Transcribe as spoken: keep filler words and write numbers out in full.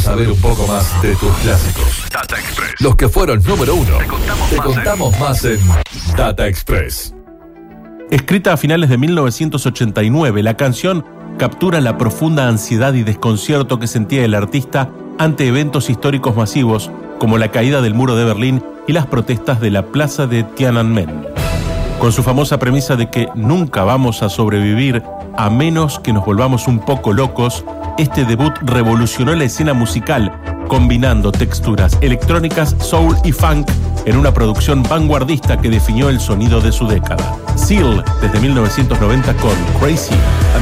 saber un poco más de tus clásicos. Data Express. Los que fueron número uno. Te contamos, Te más, contamos más en Data Express. Escrita a finales de mil novecientos ochenta y nueve, la canción captura la profunda ansiedad y desconcierto que sentía el artista ante eventos históricos masivos como la caída del muro de Berlín y las protestas de la plaza de Tiananmen. Con su famosa premisa de que nunca vamos a sobrevivir a menos que nos volvamos un poco locos, este debut revolucionó la escena musical, combinando texturas electrónicas, soul y funk en una producción vanguardista que definió el sonido de su década. Seal, desde mil novecientos noventa con Crazy.